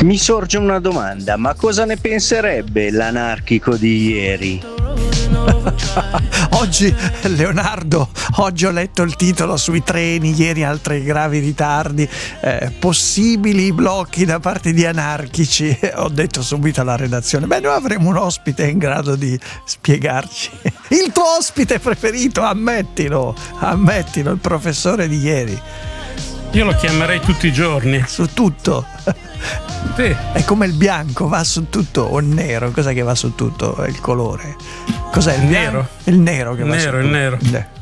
Mi sorge una domanda, ma cosa ne penserebbe l'anarchico di ieri? Oggi, Leonardo, oggi ho letto il titolo sui treni, ieri altri gravi ritardi, possibili blocchi da parte di anarchici. Ho detto subito alla redazione, noi avremo un ospite in grado di spiegarci. Il tuo ospite preferito, ammettilo, il professore di ieri. Io lo chiamerei tutti i giorni. Su tutto. Sì. È come il bianco, va su tutto, o il nero, cos'è che va su tutto? È il colore. Cos'è il nero? Il nero che va su tutto. Il nero.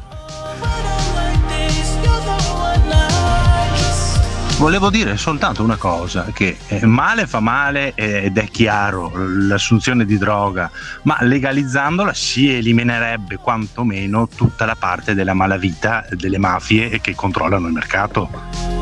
Volevo dire soltanto una cosa, che male fa male ed è chiaro l'assunzione di droga, ma legalizzandola si eliminerebbe quantomeno tutta la parte della malavita, delle mafie che controllano il mercato.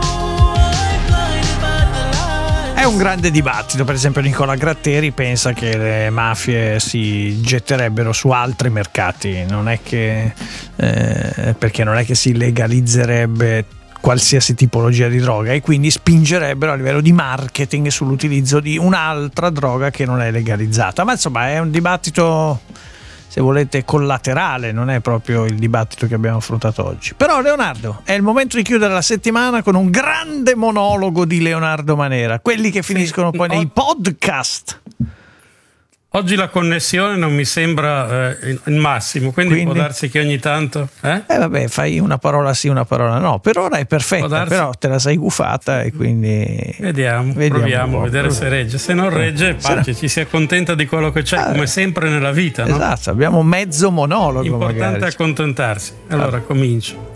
È un grande dibattito, per esempio Nicola Gratteri pensa che le mafie si getterebbero su altri mercati, non è che perché non è che si legalizzerebbe qualsiasi tipologia di droga e quindi spingerebbero a livello di marketing sull'utilizzo di un'altra droga che non è legalizzata, ma insomma è un dibattito, se volete, collaterale, non è proprio il dibattito che abbiamo affrontato oggi. Però Leonardo, è il momento di chiudere la settimana con un grande monologo di Leonardo Manera, quelli che finiscono poi nei podcast. Oggi la connessione non mi sembra il massimo, quindi può darsi che ogni tanto... vabbè, fai una parola sì, una parola no. Per ora è perfetta, però te la sei gufata e quindi... Proviamo a vedere se regge. Se non regge, pace, ci si accontenta di quello che c'è, come sempre nella vita, no? Esatto, abbiamo mezzo monologo. Importante magari. Accontentarsi. Allora, comincio.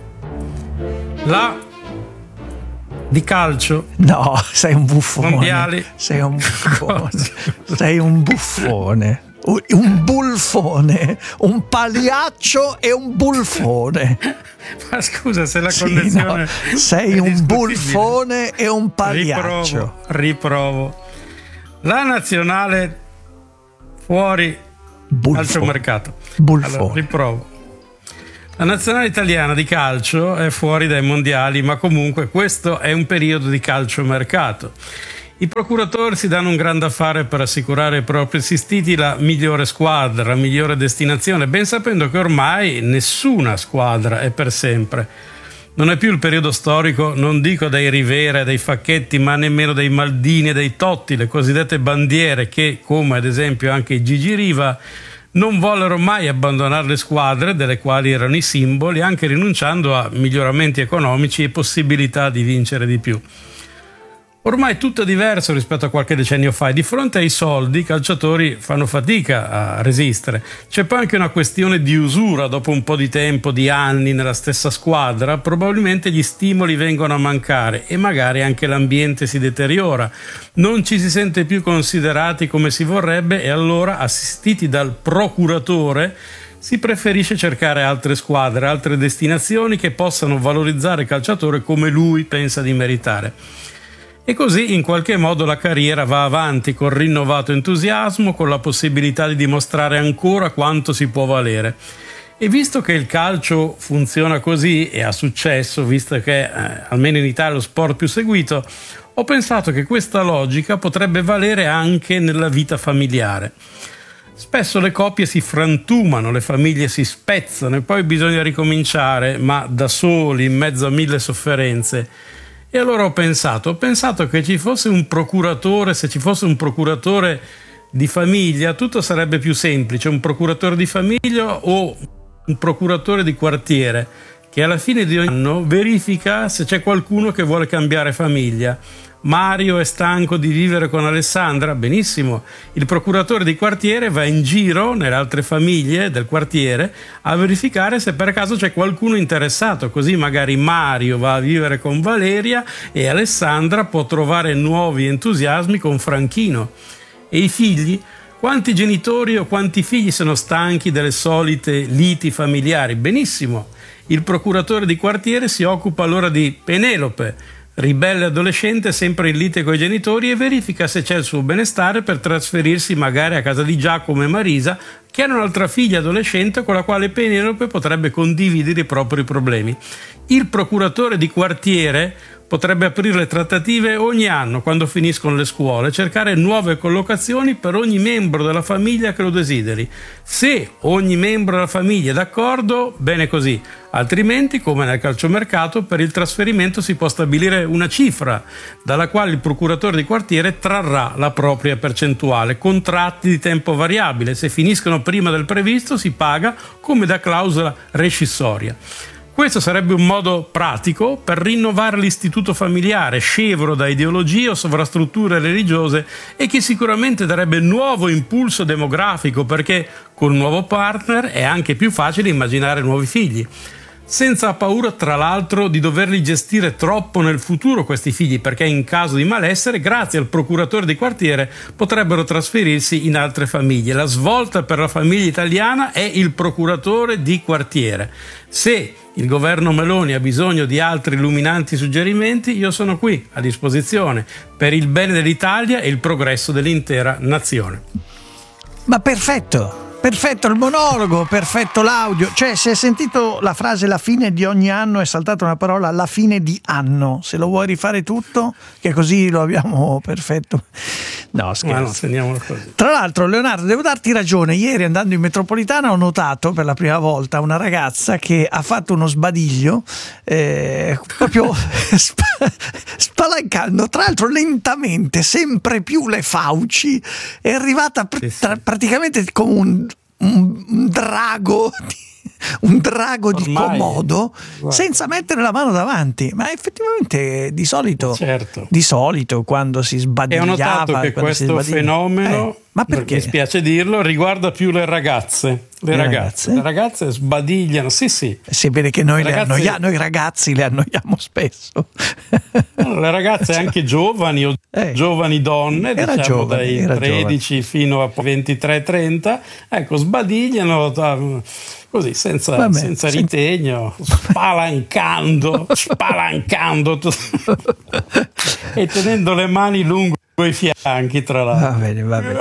Di calcio. No, sei un buffone. Mondiali. Sei un buffone. Sei un buffone. Un bulfone, un pagliaccio e un bulfone. Ma scusa, se la connessione sei un bulfone e un pagliaccio. Riprovo. La nazionale fuori calciomercato. Bulfone. Allora, riprovo. La nazionale italiana di calcio è fuori dai mondiali, ma comunque questo è un periodo di calciomercato. I procuratori si danno un grande affare per assicurare ai propri assistiti la migliore squadra, la migliore destinazione, ben sapendo che ormai nessuna squadra è per sempre. Non è più il periodo storico, non dico dei Rivera e dei Facchetti, ma nemmeno dei Maldini e dei Totti, le cosiddette bandiere che, come ad esempio anche i Gigi Riva, non vollero mai abbandonare le squadre delle quali erano i simboli, anche rinunciando a miglioramenti economici e possibilità di vincere di più. Ormai tutto è diverso rispetto a qualche decennio fa e di fronte ai soldi i calciatori fanno fatica a resistere. C'è poi anche una questione di usura, dopo un po' di tempo, di anni nella stessa squadra, probabilmente gli stimoli vengono a mancare e magari anche l'ambiente si deteriora. Non ci si sente più considerati come si vorrebbe e allora, assistiti dal procuratore, si preferisce cercare altre squadre, altre destinazioni che possano valorizzare il calciatore come lui pensa di meritare. E così in qualche modo la carriera va avanti con rinnovato entusiasmo, con la possibilità di dimostrare ancora quanto si può valere. E visto che il calcio funziona così e ha successo, visto che almeno in Italia è lo sport più seguito, ho pensato che questa logica potrebbe valere anche nella vita familiare. Spesso le coppie si frantumano, le famiglie si spezzano e poi bisogna ricominciare, ma da soli, in mezzo a mille sofferenze. E allora ho pensato che ci fosse un procuratore, se ci fosse un procuratore di famiglia, tutto sarebbe più semplice, un procuratore di famiglia o un procuratore di quartiere, che alla fine di ogni anno verifica se c'è qualcuno che vuole cambiare famiglia. Mario è stanco di vivere con Alessandra? Benissimo, il procuratore di quartiere va in giro nelle altre famiglie del quartiere a verificare se per caso c'è qualcuno interessato, così magari Mario va a vivere con Valeria e Alessandra può trovare nuovi entusiasmi con Franchino. E i figli? Quanti genitori o quanti figli sono stanchi delle solite liti familiari? Benissimo, il procuratore di quartiere si occupa allora di Penelope, ribelle adolescente sempre in lite coi genitori, e verifica se c'è il suo benestare per trasferirsi magari a casa di Giacomo e Marisa, che hanno un'altra figlia adolescente con la quale Penelope potrebbe condividere i propri problemi. Il procuratore di quartiere potrebbe aprire le trattative ogni anno quando finiscono le scuole, cercare nuove collocazioni per ogni membro della famiglia che lo desideri. Se ogni membro della famiglia è d'accordo, bene così. Altrimenti, come nel calciomercato, per il trasferimento si può stabilire una cifra dalla quale il procuratore di quartiere trarrà la propria percentuale. Contratti di tempo variabile. Se finiscono prima del previsto si paga come da clausola rescissoria. Questo sarebbe un modo pratico per rinnovare l'istituto familiare, scevro da ideologie o sovrastrutture religiose, e che sicuramente darebbe nuovo impulso demografico, perché con un nuovo partner è anche più facile immaginare nuovi figli. Senza paura, tra l'altro, di doverli gestire troppo nel futuro questi figli, perché in caso di malessere, grazie al procuratore di quartiere, potrebbero trasferirsi in altre famiglie. La svolta per la famiglia italiana è il procuratore di quartiere. Se il governo Meloni ha bisogno di altri illuminanti suggerimenti, io sono qui a disposizione per il bene dell'Italia e il progresso dell'intera nazione. Ma perfetto il monologo, perfetto l'audio. Cioè, se hai sentito la frase la fine di ogni anno, è saltata una parola, la fine di anno. Se lo vuoi rifare tutto, che così lo abbiamo perfetto. No, scherzo. Teniamolo così. Tra l'altro, Leonardo, devo darti ragione. Ieri, andando in metropolitana, ho notato per la prima volta una ragazza che ha fatto uno sbadiglio proprio spalancando, tra l'altro lentamente, sempre più le fauci. È arrivata praticamente come un drago di Komodo, senza mettere la mano davanti. Ma effettivamente di solito quando si sbadigliava, e ho notato che questo fenomeno, ma perché? Mi spiace dirlo, riguarda più le ragazze. Le ragazze sbadigliano, sì. Si vede che noi ragazzi le annoiamo spesso. Le ragazze anche giovani o giovani donne, diciamo dai 13 fino a 23-30, ecco, sbadigliano così senza ritegno, spalancando e tenendo le mani lungo i fianchi, tra l'altro. Va bene.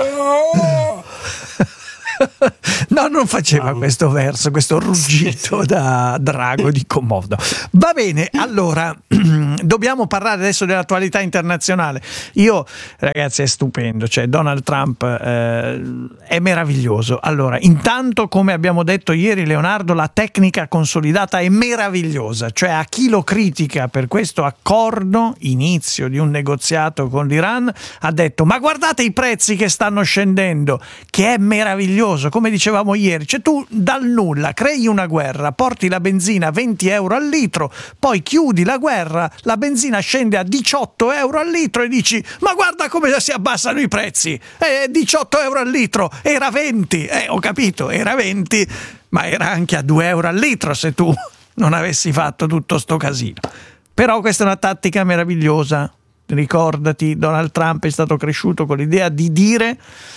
No, non faceva questo verso, questo ruggito da drago di Komodo. Va bene, allora dobbiamo parlare adesso dell'attualità internazionale. Ragazzi, è stupendo, cioè Donald Trump è meraviglioso. Allora, intanto, come abbiamo detto ieri, Leonardo, la tecnica consolidata è meravigliosa, cioè a chi lo critica per questo accordo, inizio di un negoziato con l'Iran, ha detto: ma guardate i prezzi che stanno scendendo, che è meraviglioso. Come dicevamo ieri, cioè tu dal nulla crei una guerra, porti la benzina a 20 euro al litro, poi chiudi la guerra, la benzina scende a 18 euro al litro e dici: ma guarda come si abbassano i prezzi, 18 euro al litro, era 20, ho capito, era 20, ma era anche a 2 euro al litro se tu non avessi fatto tutto sto casino. Però questa è una tattica meravigliosa. Ricordati, Donald Trump è stato cresciuto con l'idea di dire: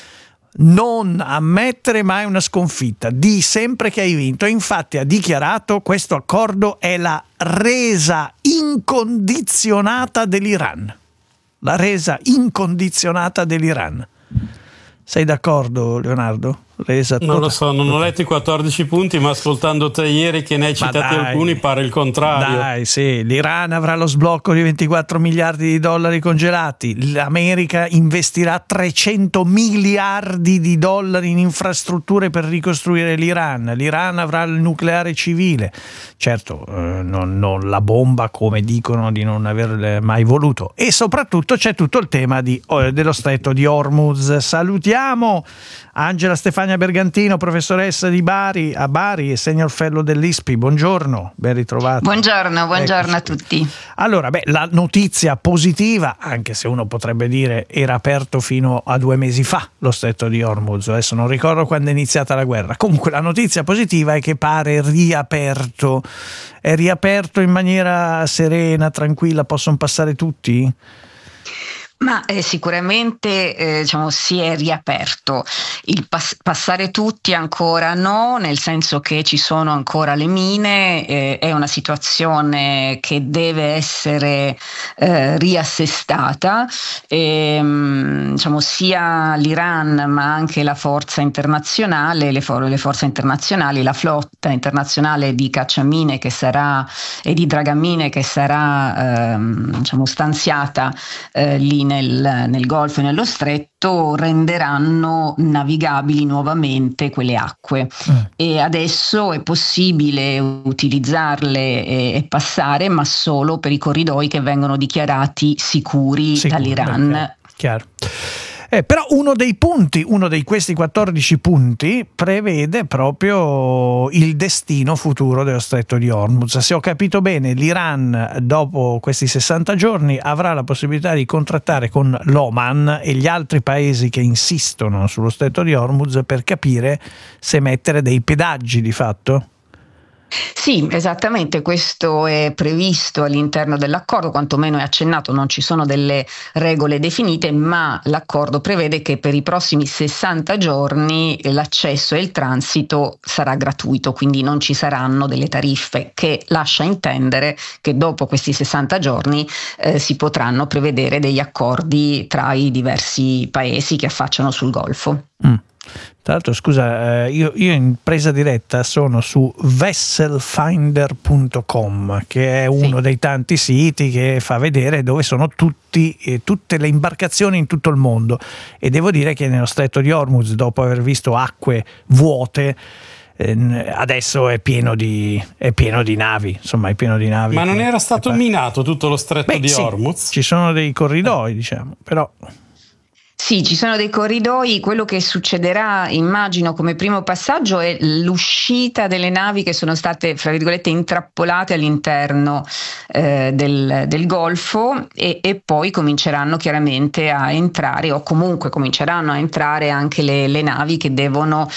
non ammettere mai una sconfitta, di sempre che hai vinto. E infatti ha dichiarato: questo accordo è la resa incondizionata dell'Iran. La resa incondizionata dell'Iran. Sei d'accordo, Leonardo? Non lo so, non ho letto i 14 punti, ma ascoltando te ieri che ne hai citati alcuni pare il contrario. Dai, sì, l'Iran avrà lo sblocco di 24 miliardi di dollari congelati, l'America investirà 300 miliardi di dollari in infrastrutture per ricostruire l'Iran avrà il nucleare civile, certo non la bomba come dicono di non aver mai voluto, e soprattutto c'è tutto il tema dello stretto di Hormuz. Salutiamo Angela Stefania Bergantino, professoressa di Bari e senior fellow dell'ISPI. Buongiorno, ben ritrovata. Buongiorno a tutti. Allora, la notizia positiva, anche se uno potrebbe dire era aperto fino a 2 mesi fa lo stretto di Hormuz, adesso non ricordo quando è iniziata la guerra. Comunque la notizia positiva è che pare riaperto. È riaperto in maniera serena, tranquilla, possono passare tutti? Ma sicuramente diciamo, si è riaperto. Il passare tutti ancora no, nel senso che ci sono ancora le mine, è una situazione che deve essere riassestata. Diciamo, sia l'Iran ma anche la forza internazionale, le forze internazionali, la flotta internazionale di cacciamine che sarà e di dragamine che sarà diciamo, stanziata lì nel Golfo e nello Stretto, renderanno navigabili nuovamente quelle acque e adesso è possibile utilizzarle e passare, ma solo per i corridoi che vengono dichiarati sicuri dall'Iran. Chiaro. Però uno di questi 14 punti prevede proprio il destino futuro dello Stretto di Hormuz. Se ho capito bene, l'Iran dopo questi 60 giorni avrà la possibilità di contrattare con l'Oman e gli altri paesi che insistono sullo Stretto di Hormuz per capire se mettere dei pedaggi di fatto. Sì, esattamente, questo è previsto all'interno dell'accordo, quantomeno è accennato, non ci sono delle regole definite, ma l'accordo prevede che per i prossimi 60 giorni l'accesso e il transito sarà gratuito, quindi non ci saranno delle tariffe, che lascia intendere che dopo questi 60 giorni si potranno prevedere degli accordi tra i diversi paesi che affacciano sul Golfo. Tra l'altro, scusa, io in presa diretta sono su vesselfinder.com, che è uno dei tanti siti che fa vedere dove sono tutte le imbarcazioni in tutto il mondo, e devo dire che nello Stretto di Hormuz, dopo aver visto acque vuote, adesso è pieno di navi, insomma, è pieno di navi. Ma non era stato minato tutto lo Stretto di Hormuz? Ci sono dei corridoi, diciamo, però... Sì, ci sono dei corridoi. Quello che succederà, immagino, come primo passaggio è l'uscita delle navi che sono state, fra virgolette, intrappolate all'interno del Golfo, e poi cominceranno chiaramente a entrare, o comunque cominceranno a entrare anche le navi che devono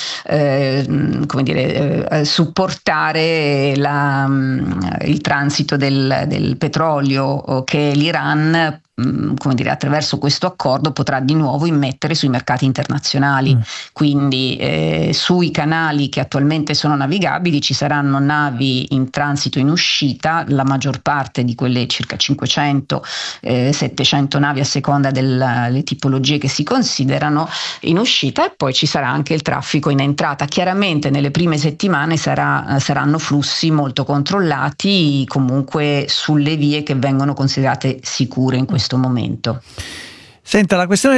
supportare il transito del petrolio che l'Iran, attraverso questo accordo potrà di nuovo immettere sui mercati internazionali. Quindi sui canali che attualmente sono navigabili ci saranno navi in transito in uscita, la maggior parte di quelle circa 500-700 navi a seconda delle tipologie che si considerano in uscita, e poi ci sarà anche il traffico in entrata. Chiaramente nelle prime settimane saranno flussi molto controllati, comunque sulle vie che vengono considerate sicure in questo momento. Senta, la questione